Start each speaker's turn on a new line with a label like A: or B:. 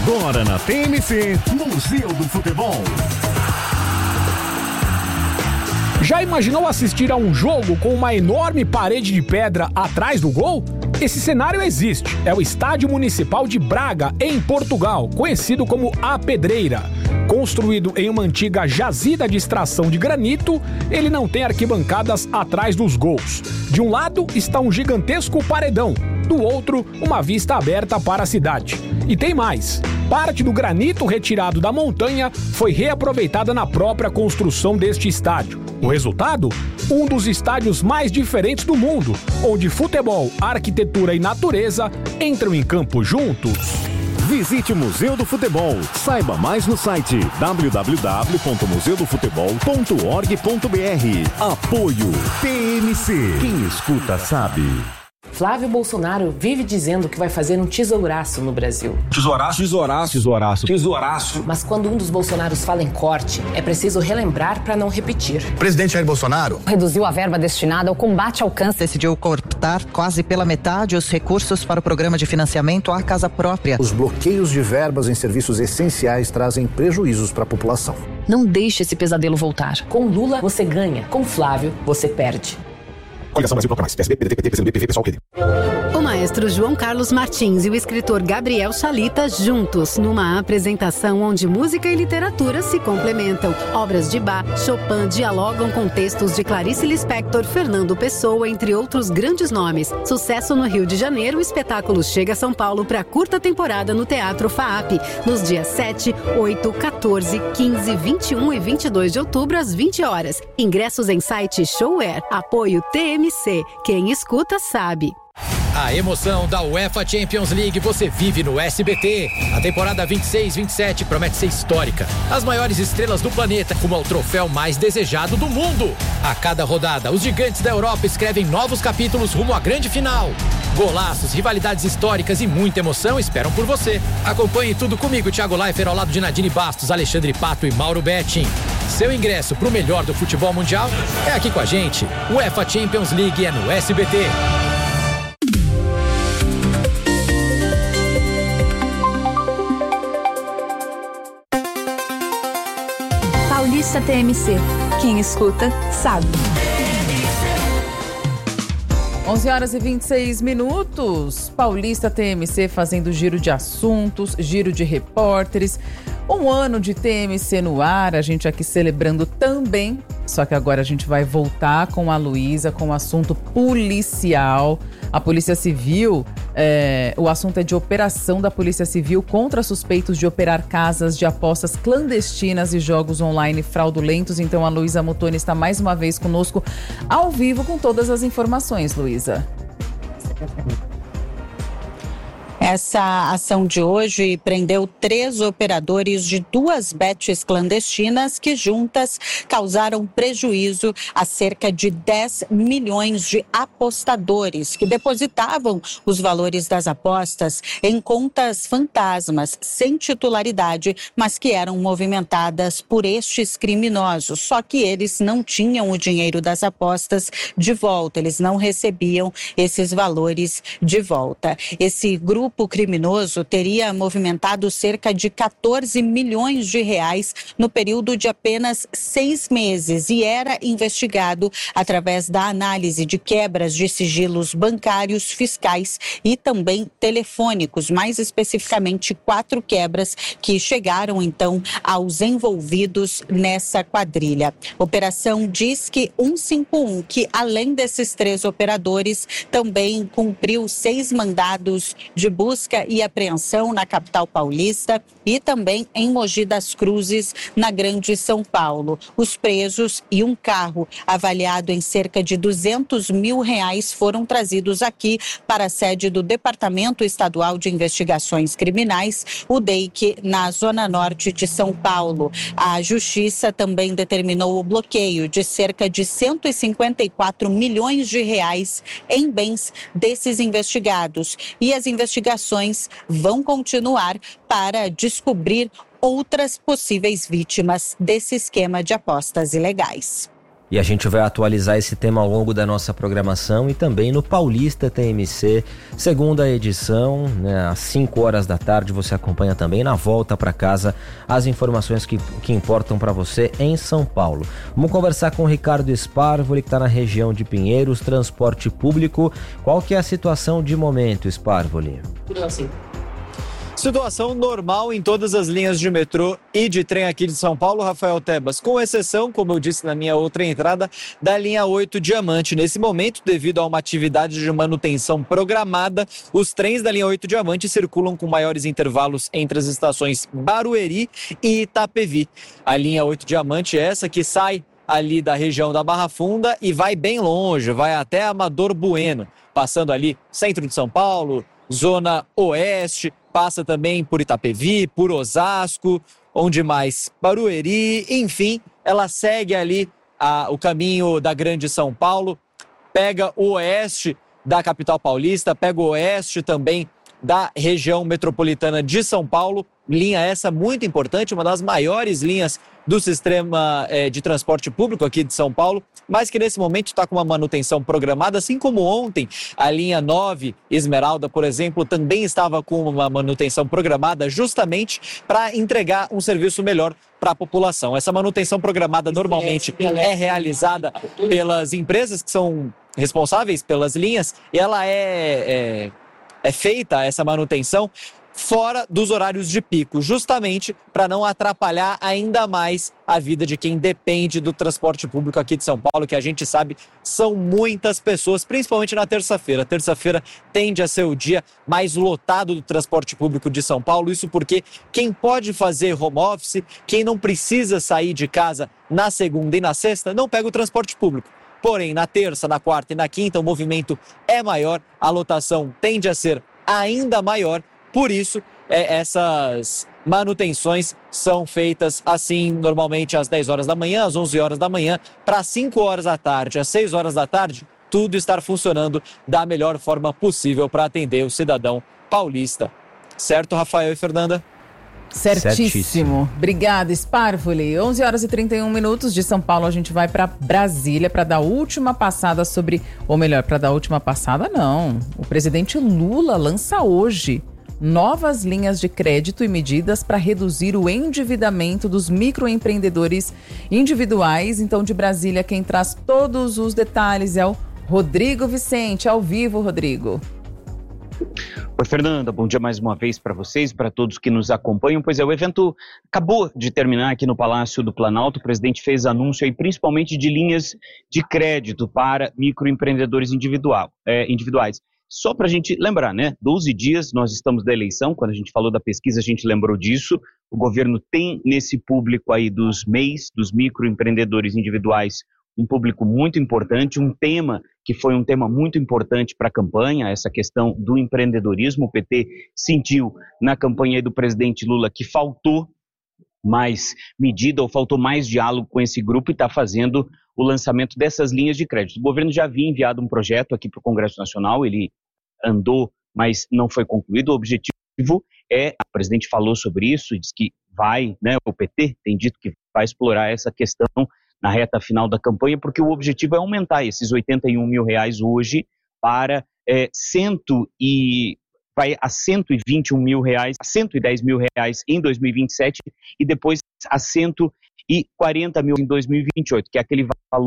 A: Agora na TMC, Museu do Futebol.
B: Já imaginou assistir a um jogo com uma enorme parede de pedra atrás do gol? Esse cenário existe. É o Estádio Municipal de Braga, em Portugal, conhecido como A Pedreira. Construído em uma antiga jazida de extração de granito, ele não tem arquibancadas atrás dos gols. De um lado está um gigantesco paredão, do outro, uma vista aberta para a cidade. E tem mais. Parte do granito retirado da montanha foi reaproveitada na própria construção deste estádio. O resultado? Um dos estádios mais diferentes do mundo, onde futebol, arquitetura e natureza entram em campo juntos.
A: Visite o Museu do Futebol. Saiba mais no site www.museudofutebol.org.br. Apoio TMC. Quem escuta sabe.
C: Flávio Bolsonaro vive dizendo que vai fazer um tesouraço no Brasil.
D: Tesouraço.
C: Mas quando um dos Bolsonaros fala em corte, é preciso relembrar para não repetir.
E: O presidente Jair Bolsonaro
F: reduziu a verba destinada ao combate ao câncer.
G: Decidiu cortar quase pela metade os recursos para o programa de financiamento à casa própria.
E: Os bloqueios de verbas em serviços essenciais trazem prejuízos para a população.
F: Não deixe esse pesadelo voltar.
C: Com Lula, você ganha. Com Flávio, você perde.
E: Coligação Brasil Bloco Mais. PSB, PDT, PT, PCdoB, PV, PSOL, QD.
H: O maestro João Carlos Martins e o escritor Gabriel Chalita juntos numa apresentação onde música e literatura se complementam. Obras de Bach, Chopin dialogam com textos de Clarice Lispector, Fernando Pessoa, entre outros grandes nomes. Sucesso no Rio de Janeiro, o espetáculo chega a São Paulo para curta temporada no Teatro FAAP, nos dias 7, 8, 14, 15, 21 e 22 de outubro, às 20 horas. Ingressos em site Showware. Apoio TMC. Quem escuta sabe.
I: A emoção da UEFA Champions League você vive no SBT. A temporada 26-27 promete ser histórica. As maiores estrelas do planeta rumo ao troféu mais desejado do mundo. A cada rodada, os gigantes da Europa escrevem novos capítulos rumo à grande final. Golaços, rivalidades históricas e muita emoção esperam por você. Acompanhe tudo comigo, Thiago Leifert, ao lado de Nadine Bastos, Alexandre Pato e Mauro Betting. Seu ingresso pro melhor do futebol mundial é aqui com a gente. UEFA Champions League é no SBT.
J: Paulista TMC. Quem escuta, sabe.
K: 11 horas e 26 minutos. Paulista TMC fazendo giro de assuntos, giro de repórteres. Um ano de TMC no ar, a gente aqui celebrando também. Só que agora a gente vai voltar com a Luísa com o assunto policial. A Polícia Civil, o assunto é de operação da Polícia Civil contra suspeitos de operar casas de apostas clandestinas e jogos online fraudulentos. Então a Luísa Mutoni está mais uma vez conosco ao vivo com todas as informações, Luísa.
L: Essa ação de hoje prendeu 3 operadores de 2 bets clandestinas que juntas causaram prejuízo a cerca de 10 milhões de apostadores que depositavam os valores das apostas em contas fantasmas sem titularidade, mas que eram movimentadas por estes criminosos. Só que eles não tinham o dinheiro das apostas de volta, eles não recebiam esses valores de volta. Esse grupo criminoso teria movimentado cerca de 14 milhões de reais no período de apenas 6 meses e era investigado através da análise de quebras de sigilos bancários, fiscais e também telefônicos, mais especificamente 4 quebras que chegaram então aos envolvidos nessa quadrilha. Operação Disque 151, que além desses 3 operadores também cumpriu 6 mandados de busca e apreensão na capital paulista e também em Mogi das Cruzes, na Grande São Paulo. Os presos e um carro avaliado em cerca de R$200 mil foram trazidos aqui para a sede do Departamento Estadual de Investigações Criminais, o DEIC, na Zona Norte de São Paulo. A Justiça também determinou o bloqueio de cerca de R$154 milhões em bens desses investigados. E as investigações vão continuar para descobrir outras possíveis vítimas desse esquema de apostas ilegais.
D: E a gente vai atualizar esse tema ao longo da nossa programação e também no Paulista TMC, segunda edição, né, às 5 horas da tarde. Você acompanha também na volta para casa as informações que importam para você em São Paulo. Vamos conversar com o Ricardo Sparvoli, que está na região de Pinheiros, transporte público. Qual que é a situação de momento, Sparvoli?
C: Tudo assim.
M: Situação normal em todas as linhas de metrô e de trem aqui de São Paulo, Rafael Tebas, com exceção, como eu disse na minha outra entrada, da linha 8 Diamante. Nesse momento, devido a uma atividade de manutenção programada, os trens da linha 8 Diamante circulam com maiores intervalos entre as estações Barueri e Itapevi. A linha 8 Diamante é essa que sai ali da região da Barra Funda e vai bem longe, vai até Amador Bueno, passando ali centro de São Paulo, zona oeste, passa também por Itapevi, por Osasco, onde mais? Barueri, enfim, ela segue ali o caminho da Grande São Paulo, pega o oeste da capital paulista, pega o oeste também da região metropolitana de São Paulo, linha essa muito importante, uma das maiores linhas do sistema de transporte público aqui de São Paulo, mas que nesse momento está com uma manutenção programada, assim como ontem a linha 9 Esmeralda, por exemplo, também estava com uma manutenção programada justamente para entregar um serviço melhor para a população. Essa manutenção programada normalmente é realizada pelas empresas que são responsáveis pelas linhas e ela é feita essa manutenção fora dos horários de pico, justamente para não atrapalhar ainda mais a vida de quem depende do transporte público aqui de São Paulo, que a gente sabe são muitas pessoas, principalmente na terça-feira. Terça-feira tende a ser o dia mais lotado do transporte público de São Paulo, isso porque quem pode fazer home office, quem não precisa sair de casa na segunda e na sexta, não pega o transporte público. Porém, na terça, na quarta e na quinta, o movimento é maior, a lotação tende a ser ainda maior. Por isso, essas manutenções são feitas assim, normalmente às 10 horas da manhã, às 11 horas da manhã, para 5 horas da tarde, às 6 horas da tarde, tudo estar funcionando da melhor forma possível para atender o cidadão paulista. Certo, Rafael e Fernanda?
K: Certíssimo. Obrigada, Sparvoli. 11 horas e 31 minutos de São Paulo, a gente vai para Brasília para dar a última passada sobre... Ou melhor, para dar a última passada, não. O presidente Lula lança hoje novas linhas de crédito e medidas para reduzir o endividamento dos microempreendedores individuais. Então, de Brasília, quem traz todos os detalhes é o Rodrigo Vicente. Ao vivo, Rodrigo.
N: Oi, Fernanda, bom dia mais uma vez para vocês, para todos que nos acompanham. Pois é, o evento acabou de terminar aqui no Palácio do Planalto. O presidente fez anúncio aí principalmente de linhas de crédito para microempreendedores individuais. Só para a gente lembrar, né? 12 dias nós estamos da eleição, quando a gente falou da pesquisa a gente lembrou disso. O governo tem nesse público aí dos MEIs, dos microempreendedores individuais, um público muito importante, um tema que foi um tema muito importante para a campanha, essa questão do empreendedorismo. O PT sentiu na campanha aí do presidente Lula que faltou mais medida ou faltou mais diálogo com esse grupo e está fazendo o lançamento dessas linhas de crédito. O governo já havia enviado um projeto aqui para o Congresso Nacional, ele andou, mas não foi concluído. O objetivo o presidente falou sobre isso e disse que vai, né, o PT tem dito que vai explorar essa questão na reta final da campanha, porque o objetivo é aumentar esses R$81 mil hoje para vai a R$121 mil, a R$110 mil em 2027 e depois a R$140 mil em 2028, que é aquele valor